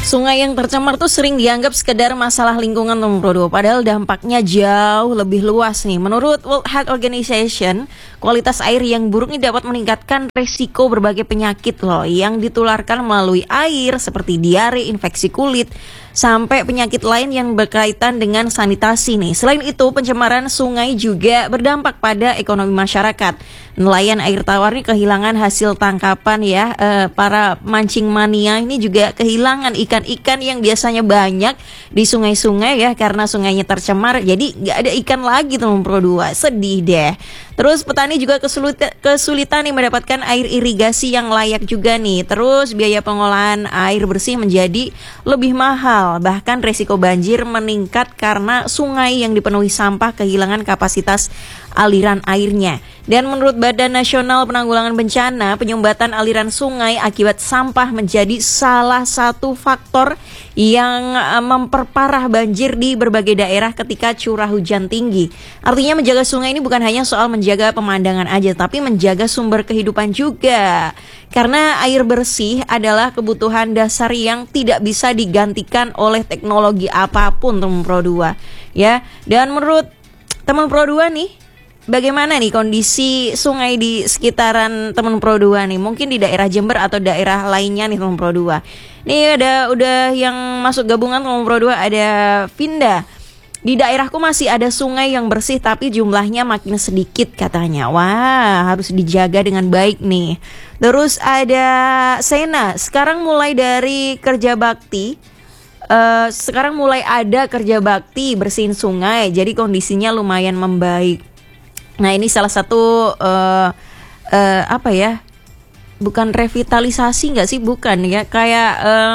Sungai yang tercemar tuh sering dianggap sekedar masalah lingkungan teman Pro 2, padahal dampaknya jauh lebih luas nih. Menurut World Health Organization, kualitas air yang buruk ini dapat meningkatkan resiko berbagai penyakit loh yang ditularkan melalui air seperti diare, infeksi kulit, sampai penyakit lain yang berkaitan dengan sanitasi nih. Selain itu, pencemaran sungai juga berdampak pada ekonomi masyarakat. Nelayan air tawar ini kehilangan hasil tangkapan ya. Para mancing mania ini juga kehilangan ikan-ikan yang biasanya banyak di sungai-sungai ya, karena sungainya tercemar. Jadi nggak ada ikan lagi teman Pro 2. Sedih deh. Terus petani juga kesulitan nih mendapatkan air irigasi yang layak juga nih. Terus biaya pengolahan air bersih menjadi lebih mahal. Bahkan resiko banjir meningkat karena sungai yang dipenuhi sampah kehilangan kapasitas aliran airnya. Dan menurut Badan Nasional Penanggulangan Bencana, penyumbatan aliran sungai akibat sampah menjadi salah satu faktor yang memperparah banjir di berbagai daerah ketika curah hujan tinggi. Artinya menjaga sungai ini bukan hanya soal menjaga pemandangan aja, tapi menjaga sumber kehidupan juga. Karena air bersih adalah kebutuhan dasar yang tidak bisa digantikan oleh teknologi apapun teman Pro 2. Ya, dan menurut teman Pro 2 nih, bagaimana nih kondisi sungai di sekitaran teman Pro 2 nih? Mungkin di daerah Jember atau daerah lainnya nih teman Pro 2. Nih udah yang masuk gabungan teman Pro 2 ada Vinda. Di daerahku masih ada sungai yang bersih tapi jumlahnya makin sedikit katanya. Wah, harus dijaga dengan baik nih. Terus ada Sena, sekarang mulai dari kerja bakti. Sekarang mulai ada kerja bakti bersihin sungai, jadi kondisinya lumayan membaik. Nah, ini salah satu apa ya? Bukan revitalisasi nggak sih? Bukan ya, kayak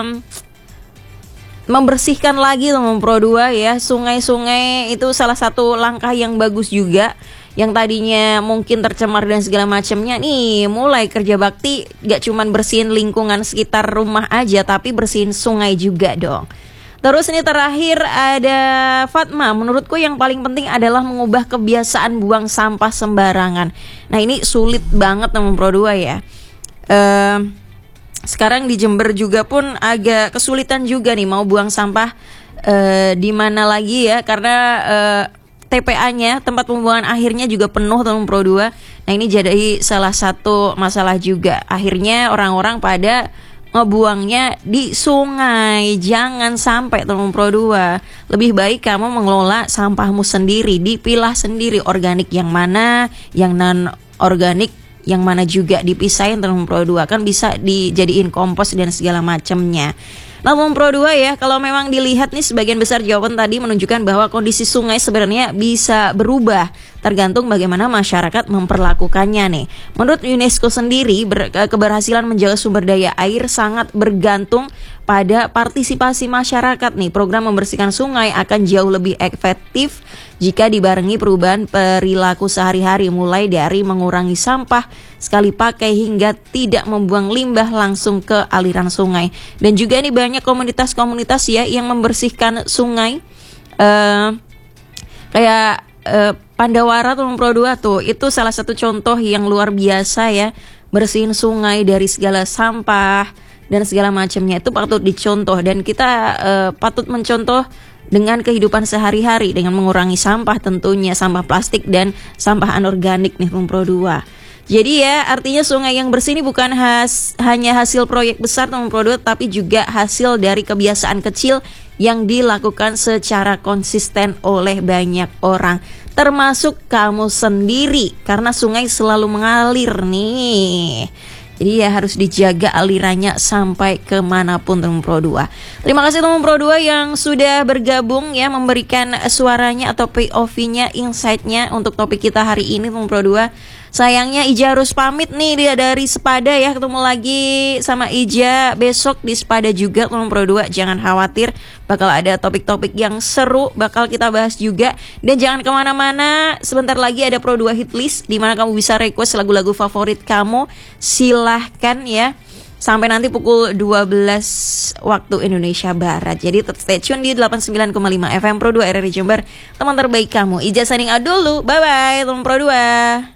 membersihkan lagi teman Pro 2 ya. Sungai-sungai itu salah satu langkah yang bagus juga. Yang tadinya mungkin tercemar dan segala macamnya nih, mulai kerja bakti gak cuman bersihin lingkungan sekitar rumah aja, tapi bersihin sungai juga dong. Terus ini terakhir ada Fatma, menurutku yang paling penting adalah mengubah kebiasaan buang sampah sembarangan. Nah, ini sulit banget teman Pro 2 ya. Sekarang di Jember juga pun agak kesulitan juga nih mau buang sampah di mana lagi ya, karena TPA-nya, tempat pembuangan akhirnya juga penuh teman Pro 2. Nah, ini jadi salah satu masalah juga. Akhirnya orang-orang pada ngebuangnya di sungai. Jangan sampai teman Pro 2. Lebih baik kamu mengelola sampahmu sendiri, dipilah sendiri organik yang mana, yang non organik yang mana juga dipisahin teman Pro 2. Kan bisa dijadiin kompos dan segala macamnya. Namun Pro 2 ya, kalau memang dilihat nih sebagian besar jawaban tadi menunjukkan bahwa kondisi sungai sebenarnya bisa berubah tergantung bagaimana masyarakat memperlakukannya nih. Menurut UNESCO sendiri, keberhasilan menjaga sumber daya air sangat bergantung pada partisipasi masyarakat nih. Program membersihkan sungai akan jauh lebih efektif jika dibarengi perubahan perilaku sehari-hari, mulai dari mengurangi sampah sekali pakai hingga tidak membuang limbah langsung ke aliran sungai. Dan juga nih banyak komunitas-komunitas ya yang membersihkan sungai, kayak Pandawara teman Pro 2 tuh, itu salah satu contoh yang luar biasa ya, bersihin sungai dari segala sampah dan segala macamnya. Itu patut dicontoh, dan kita patut mencontoh dengan kehidupan sehari-hari dengan mengurangi sampah, tentunya sampah plastik dan sampah anorganik nih teman Pro 2. Jadi ya, artinya sungai yang bersih ini bukan hanya hasil proyek besar teman Pro 2, tapi juga hasil dari kebiasaan kecil yang dilakukan secara konsisten oleh banyak orang, termasuk kamu sendiri, karena sungai selalu mengalir nih. Jadi ya harus dijaga alirannya sampai kemanapun teman Pro 2. Terima kasih teman Pro 2 yang sudah bergabung ya, memberikan suaranya atau POV-nya, insight-nya untuk topik kita hari ini teman Pro 2. Sayangnya Ija harus pamit nih, dia dari Sepada ya. Ketemu lagi sama Ija besok di Sepada juga teman Pro 2. Jangan khawatir, bakal ada topik-topik yang seru, bakal kita bahas juga. Dan jangan kemana-mana, sebentar lagi ada Pro 2 Hitlist, dimana kamu bisa request lagu-lagu favorit kamu. Silahkan ya, sampai nanti pukul 12 waktu Indonesia Barat. Jadi tetap stay tune di 89,5 FM Pro 2 RRI Jember, teman terbaik kamu. Ija signing out dulu, bye-bye teman Pro 2.